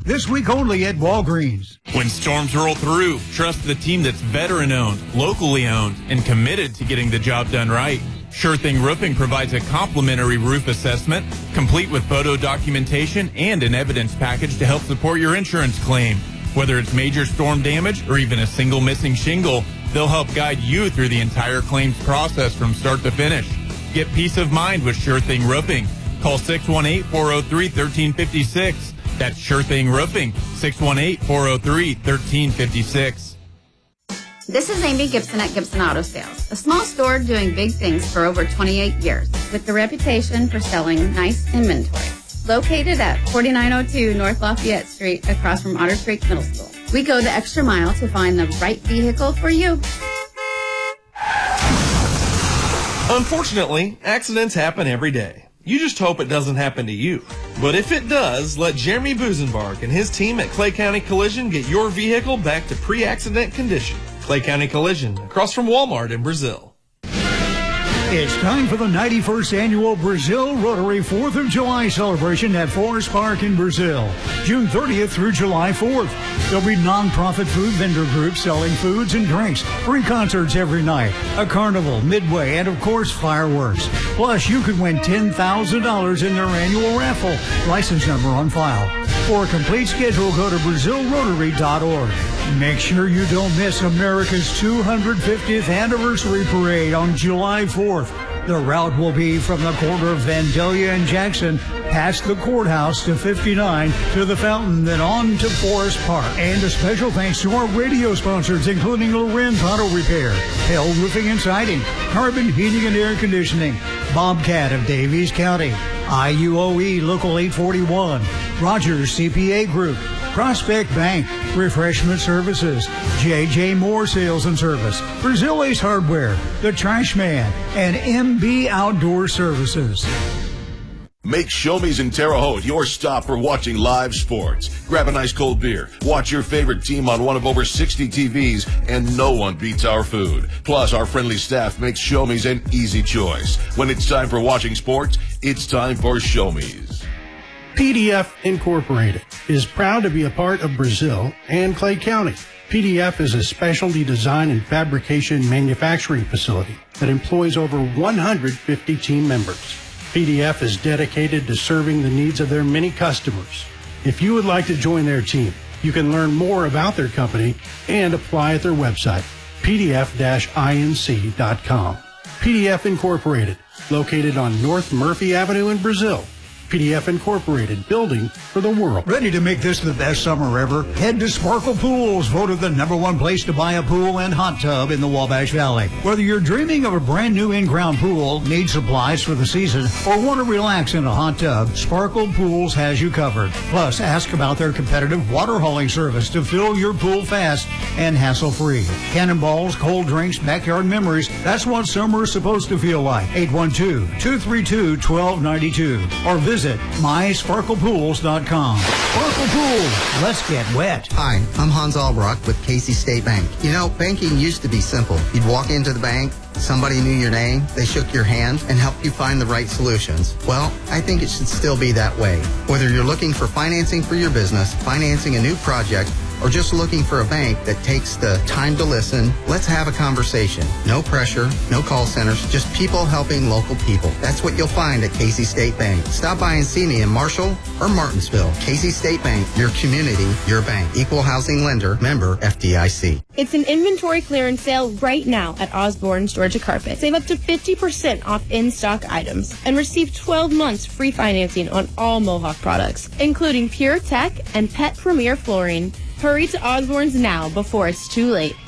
This week only at Walgreens. When storms roll through, trust the team that's veteran-owned, locally owned, and committed to getting the job done right. Sure Thing Roofing provides a complimentary roof assessment, complete with photo documentation and an evidence package to help support your insurance claim. Whether it's major storm damage or even a single missing shingle, they'll help guide you through the entire claims process from start to finish. Get peace of mind with Sure Thing Roofing. Call 618-403-1356. That's Sure Thing Roofing, 618-403-1356. This is Amy Gibson at Gibson Auto Sales, a small store doing big things for over 28 years with the reputation for selling nice inventory. Located at 4902 North Lafayette Street across from Otter Creek Middle School. We go the extra mile to find the right vehicle for you. Unfortunately, accidents happen every day. You just hope it doesn't happen to you. But if it does, let Jeremy Busenbark and his team at Clay County Collision get your vehicle back to pre-accident condition. Clay County Collision, across from Walmart in Brazil. It's time for the 91st Annual Brazil Rotary 4th of July celebration at Forest Park in Brazil, June 30th through July 4th. There'll be non-profit food vendor groups selling foods and drinks, free concerts every night, a carnival, midway, and of course fireworks. Plus, you could win $10,000 in their annual raffle. License number on file. For a complete schedule, go to BrazilRotary.org. Make sure you don't miss America's 250th anniversary parade on July 4th. The route will be from the corner of Vandalia and Jackson, past the courthouse to 59, to the fountain, then on to Forest Park. And a special thanks to our radio sponsors, including Lorenz Auto Repair, Hell Roofing and Siding, Carbon Heating and Air Conditioning, Bobcat of Davies County, IUOE Local 841, Rogers CPA Group, Prospect Bank, Refreshment Services, J.J. Moore Sales and Service, Brazil Ace Hardware, The Trash Man, and MB Outdoor Services. Make Show-Me's in Terre Haute your stop for watching live sports. Grab a nice cold beer, watch your favorite team on one of over 60 TVs, and no one beats our food. Plus, our friendly staff makes Show-Me's an easy choice. When it's time for watching sports, it's time for Show-Me's. PDF Incorporated is proud to be a part of Brazil and Clay County. PDF is a specialty design and fabrication manufacturing facility that employs over 150 team members. PDF is dedicated to serving the needs of their many customers. If you would like to join their team, you can learn more about their company and apply at their website, pdf-inc.com. PDF Incorporated, located on North Murphy Avenue in Brazil. PDF Incorporated, building for the world. Ready to make this the best summer ever? Head to Sparkle Pools, voted the #1 place to buy a pool and hot tub in the Wabash Valley. Whether you're dreaming of a brand new in-ground pool, need supplies for the season, or want to relax in a hot tub, Sparkle Pools has you covered. Plus, ask about their competitive water hauling service to fill your pool fast and hassle-free. Cannonballs, cold drinks, backyard memories, that's what summer is supposed to feel like. 812-232-1292 or visit mysparklepools.com. Sparkle Pools, let's get wet. Hi, I'm Hans Albrock with Casey State Bank. You know, banking used to be simple. You'd walk into the bank, somebody knew your name, they shook your hand, and helped you find the right solutions. Well, I think it should still be that way. Whether you're looking for financing for your business, financing a new project, or just looking for a bank that takes the time to listen, let's have a conversation. No pressure, no call centers, just people helping local people. That's what you'll find at Casey State Bank. Stop by and see me in Marshall or Martinsville. Casey State Bank, your community, your bank. Equal housing lender, member FDIC. It's an inventory clearance sale right now at Osborne's Georgia Carpet. Save up to 50% off in-stock items and receive 12 months free financing on all Mohawk products, including Pure Tech and Pet Premier flooring. Hurry to Osborne's now before it's too late.